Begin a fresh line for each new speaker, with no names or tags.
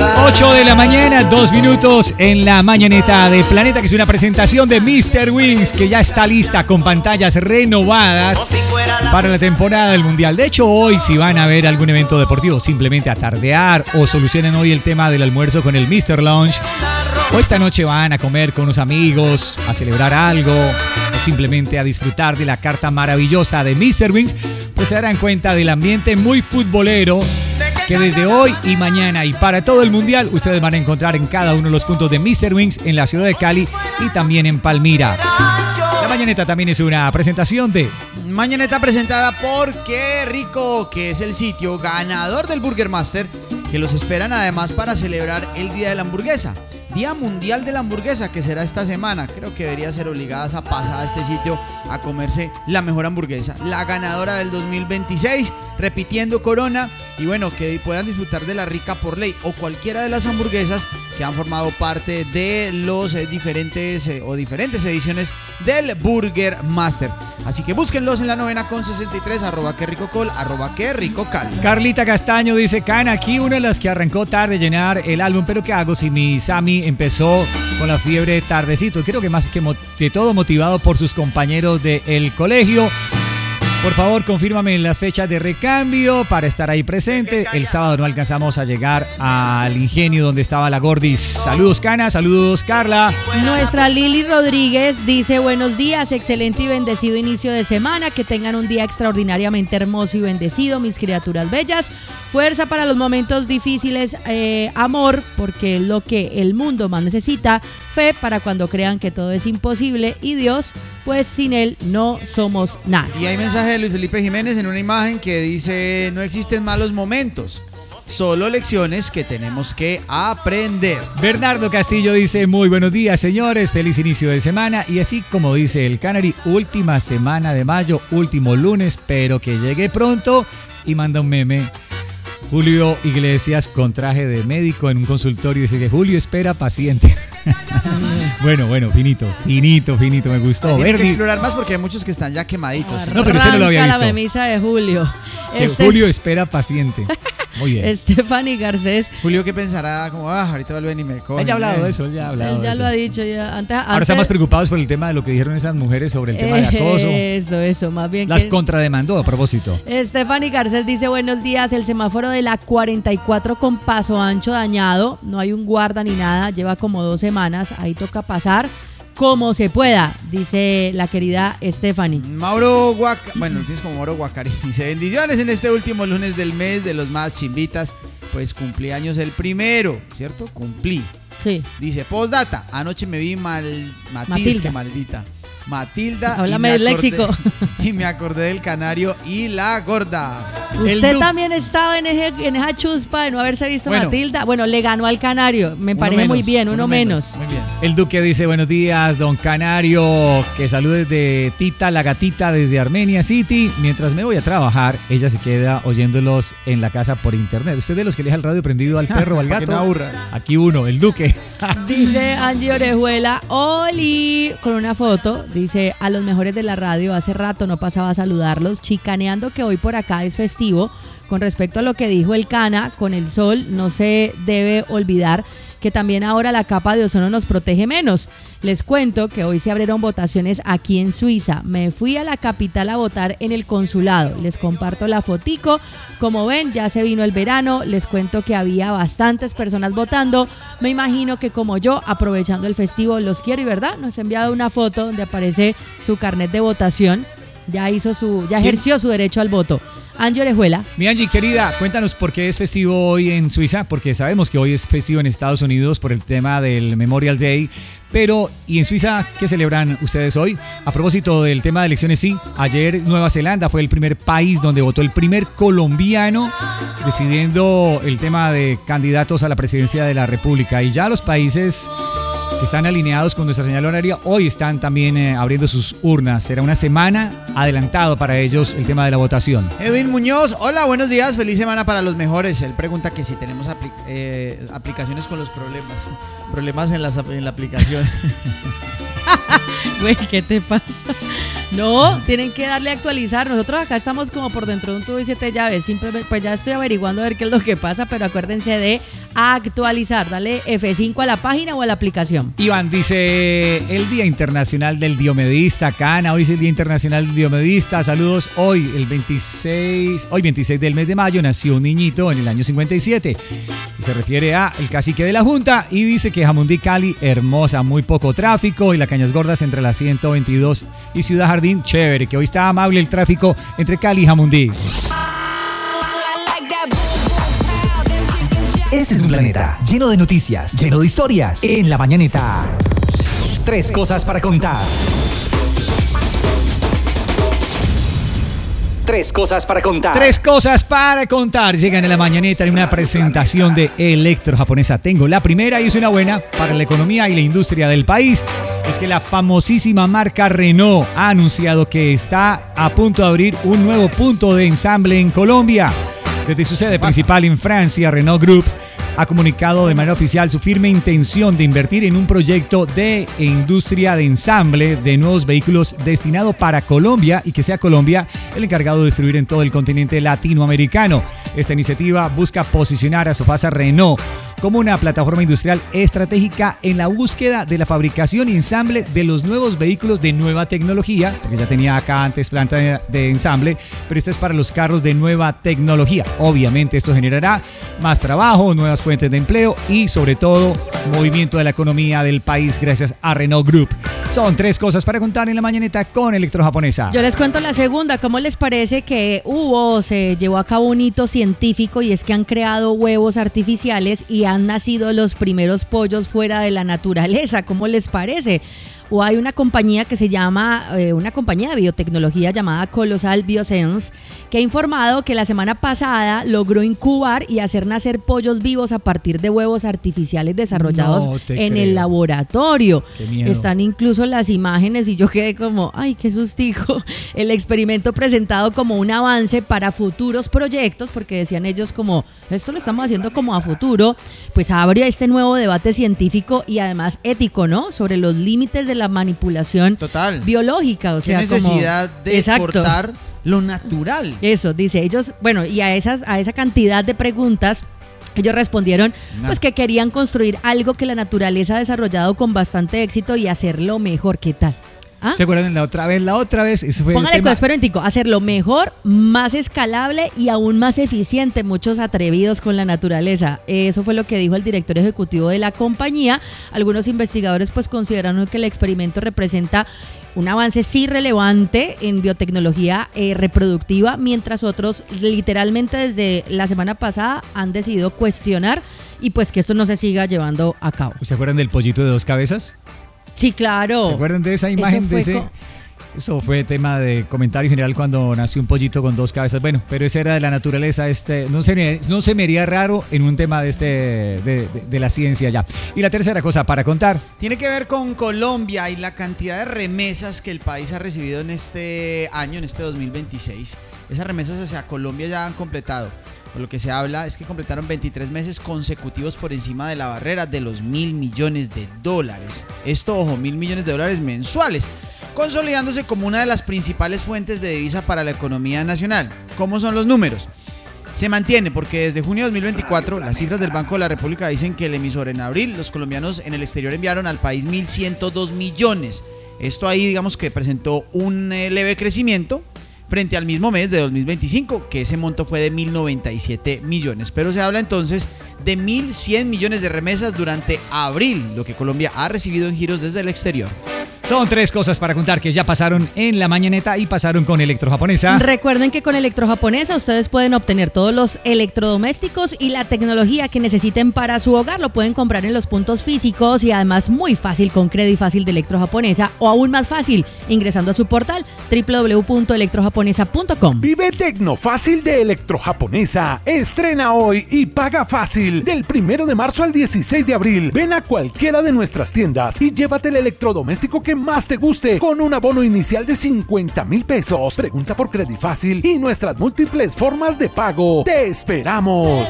8 de la mañana, 2 minutos en la mañaneta de Planeta, que es una presentación de Mr. Wings, que ya está lista con pantallas renovadas para la temporada del Mundial. De hecho, hoy si van a ver algún evento deportivo, simplemente a tardear o solucionen hoy el tema del almuerzo con el Mr. Lounge, o esta noche van a comer con unos amigos, a celebrar algo, o simplemente a disfrutar de la carta maravillosa de Mr. Wings, pues se darán cuenta del ambiente muy futbolero que desde hoy y mañana y para todo el Mundial ustedes van a encontrar en cada uno de los puntos de Mr. Wings en la ciudad de Cali y también en Palmira. La mañaneta también es una presentación de...
Mañaneta presentada por Qué Rico, que es el sitio ganador del Burger Master, que los esperan además para celebrar el Día de la Hamburguesa. Día Mundial de la Hamburguesa, que será esta semana. Creo que debería ser obligadas a pasar a este sitio a comerse la mejor hamburguesa, la ganadora del 2026, repitiendo corona, y bueno, que puedan disfrutar de la rica por ley o cualquiera de las hamburguesas que han formado parte de los diferentes ediciones del Burger Master. Así que búsquenlos en la novena con 63, @querricocol, @querricocal.
Carlita Castaño dice: Can, aquí una de las que arrancó tarde llenar el álbum, pero ¿qué hago si mi Sammy empezó con la fiebre tardecito? Creo que más que todo motivado por sus compañeros del colegio. Por favor, confírmame las fechas de recambio para estar ahí presente. El sábado no alcanzamos a llegar al Ingenio donde estaba la Gordis. Saludos, Cana, saludos, Carla.
Nuestra Lili Rodríguez dice: buenos días, excelente y bendecido inicio de semana. Que tengan un día extraordinariamente hermoso y bendecido, mis criaturas bellas. Fuerza para los momentos difíciles, amor, porque es lo que el mundo más necesita. Fe para cuando crean que todo es imposible. Y Dios, pues sin él no somos nada.
Y hay mensaje de Luis Felipe Jiménez en una imagen que dice: no existen malos momentos, solo lecciones que tenemos que aprender.
Bernardo Castillo dice: muy buenos días, señores, feliz inicio de semana. Y así como dice el Canary, última semana de mayo, último lunes, pero que llegue pronto. Y manda un meme: Julio Iglesias con traje de médico en un consultorio, dice que Julio espera paciente. Bueno, finito, me gustó.
Tiene que explorar más porque hay muchos que están ya quemaditos.
No, pero ese no lo había visto.
La memisa de Julio.
Que Julio espera paciente. Muy bien.
Stephanie Garcés.
Julio, ¿qué pensará? Como, ahorita vuelven y me cogen.
Él ya ha hablado de eso, él ya
lo ha dicho.
Ahora estamos preocupados por el tema de lo que dijeron esas mujeres sobre el tema de acoso.
Eso, más bien.
Las contrademandó a propósito.
Stephanie Garcés dice: buenos días, el semáforo de la 44 con paso ancho dañado. No hay un guarda ni nada, lleva como 2 semanas. Ahí toca pasar como se pueda, dice la querida Stephanie.
Mauro tienes como Mauro Guacari. Dice: bendiciones en este último lunes del mes, de los más chimbitas. Pues cumplí años el primero, ¿cierto? Cumplí.
Sí.
Dice: postdata, anoche me vi Matilda. Que maldita. Matilda.
Háblame del léxico.
Y me acordé del Canario y la gorda.
Usted también estaba en esa chuspa de no haberse visto Matilda. Bueno, le ganó al Canario. Me parece muy bien, uno menos.
Muy bien.
El Duque dice: buenos días, don Canario. Que saludes de Tita, la gatita, desde Armenia City. Mientras me voy a trabajar, ella se queda oyéndolos en la casa por internet. ¿Usted de los que le deja el radio prendido al perro o al gato?
Que no aburra.
Aquí uno, el Duque.
Dice Angie Orejuela: Oli, con una foto. Dice: a los mejores de la radio, hace rato no pasaba a saludarlos, chicaneando que hoy por acá es festivo. Con respecto a lo que dijo el Cana, con el sol no se debe olvidar que también ahora la capa de ozono nos protege menos. Les cuento que hoy se abrieron votaciones aquí en Suiza. Me fui a la capital a votar en el consulado. Les comparto la fotico. Como ven, ya se vino el verano. Les cuento que había bastantes personas votando. Me imagino que como yo, aprovechando el festivo, los quiero. Y verdad, nos ha enviado una foto donde aparece su carnet de votación. Ya ejerció su derecho al voto. Angie Orejuela.
Mi Angie, querida, cuéntanos por qué es festivo hoy en Suiza, porque sabemos que hoy es festivo en Estados Unidos por el tema del Memorial Day, pero ¿y en Suiza qué celebran ustedes hoy? A propósito del tema de elecciones, sí, ayer Nueva Zelanda fue el primer país donde votó el primer colombiano decidiendo el tema de candidatos a la presidencia de la República, y ya los países que están alineados con nuestra señal horaria hoy están también abriendo sus urnas. Será una semana adelantado para ellos el tema de la votación.
Edwin Muñoz: hola, buenos días, feliz semana para los mejores. Él pregunta que si tenemos aplicaciones con los problemas en la aplicación.
Güey, ¿qué te pasa? No, tienen que darle a actualizar. Nosotros acá estamos como por dentro de un tubo y 7 llaves. Simplemente, pues ya estoy averiguando a ver qué es lo que pasa, pero acuérdense de actualizar. Dale F5 a la página o a la aplicación.
Iván dice, el Día Internacional del Diomedista, Cana, hoy es el Día Internacional del Diomedista, saludos, hoy 26 del mes de mayo nació un niñito en el año 57 y se refiere a el cacique de la Junta y dice que Jamundí, Cali, hermosa, muy poco tráfico y la Cañas Gordas entre la 122 y Ciudad Jardín, chévere, que hoy está amable el tráfico entre Cali y Jamundí.
Este es un planeta lleno de noticias, lleno de historias. En la mañanita, 3 cosas para contar. 3 cosas para contar.
3 cosas para contar. Llegan en la mañanita en una presentación de Electro Japonesa. Tengo la primera y es una buena para la economía y la industria del país. Es que la famosísima marca Renault ha anunciado que está a punto de abrir un nuevo punto de ensamble en Colombia. Desde su sede principal en Francia, Renault Group ha comunicado de manera oficial su firme intención de invertir en un proyecto de industria de ensamble de nuevos vehículos destinado para Colombia y que sea Colombia el encargado de distribuir en todo el continente latinoamericano. Esta iniciativa busca posicionar a Sofasa Renault como una plataforma industrial estratégica en la búsqueda de la fabricación y ensamble de los nuevos vehículos de nueva tecnología, porque ya tenía acá antes planta de ensamble, pero esta es para los carros de nueva tecnología. Obviamente esto generará más trabajo, nuevas fuentes de empleo y sobre todo movimiento de la economía del país gracias a Renault Group. Son 3 cosas para contar en la mañanita con Electro Japonesa.
Yo les cuento la segunda. ¿Cómo les parece que se llevó a cabo un hito científico y es que han creado huevos artificiales y han nacido los primeros pollos fuera de la naturaleza? ¿Cómo les parece? O hay una compañía que se llama, una compañía de biotecnología llamada Colossal Biosense, que ha informado que la semana pasada logró incubar y hacer nacer pollos vivos a partir de huevos artificiales desarrollados en el laboratorio.
Qué miedo.
Están incluso las imágenes y yo quedé como, ay, qué sustico. El experimento presentado como un avance para futuros proyectos, porque decían ellos como, esto lo estamos haciendo como a futuro, pues abre este nuevo debate científico y además ético, ¿no? Sobre los límites de la manipulación biológica, o sea,
¿qué necesidad de
Exacto.
cortar lo natural?
Eso, dice ellos, bueno, y a esa cantidad de preguntas ellos respondieron pues que querían construir algo que la naturaleza ha desarrollado con bastante éxito y hacerlo mejor. ¿Qué tal? ¿Ah?
¿Se acuerdan la otra vez? Eso fue
Póngale
el tema.
espera un tico, hacerlo mejor, más escalable y aún más eficiente. Muchos atrevidos con la naturaleza. Eso fue lo que dijo el director ejecutivo de la compañía. Algunos investigadores pues consideraron que el experimento representa un avance sí relevante en biotecnología reproductiva, mientras otros literalmente desde la semana pasada han decidido cuestionar y pues que esto no se siga llevando a cabo.
¿Se acuerdan del pollito de 2 cabezas?
Sí, claro.
¿Se acuerdan de esa imagen? Eso fue tema de comentario general cuando nació un pollito con 2 cabezas. Bueno, pero ese era de la naturaleza. No se me haría raro en un tema de la ciencia ya. Y la tercera cosa para contar.
Tiene que ver con Colombia y la cantidad de remesas que el país ha recibido en este año, en este 2026. Esas remesas hacia Colombia ya han completado. Lo que se habla es que completaron 23 meses consecutivos por encima de la barrera de los $1.000 millones. Esto, ojo, $1.000 millones mensuales, consolidándose como una de las principales fuentes de divisa para la economía nacional. ¿Cómo son los números? Se mantiene porque desde junio de 2024 las cifras del Banco de la República dicen que el emisor en abril, los colombianos en el exterior enviaron al país 1.102 millones. Esto ahí digamos que presentó un leve crecimiento frente al mismo mes de 2025, que ese monto fue de 1.097 millones. Pero se habla entonces de 1.100 millones de remesas durante abril, lo que Colombia ha recibido en giros desde el exterior.
Son 3 cosas para contar que ya pasaron en la mañaneta y pasaron con Electro Japonesa.
Recuerden que con Electro Japonesa ustedes pueden obtener todos los electrodomésticos y la tecnología que necesiten para su hogar. Lo pueden comprar en los puntos físicos y además muy fácil con Credit Fácil de Electro Japonesa, o aún más fácil ingresando a su portal www.electrojaponesa.com.
Vive Tecnofácil de Electro Japonesa. Estrena hoy y paga fácil. Del 1 de marzo al 16 de abril. Ven a cualquiera de nuestras tiendas y llévate el electrodoméstico que más te guste con un abono inicial de 50,000 pesos. Pregunta por Credit Fácil y nuestras múltiples formas de pago. ¡Te esperamos!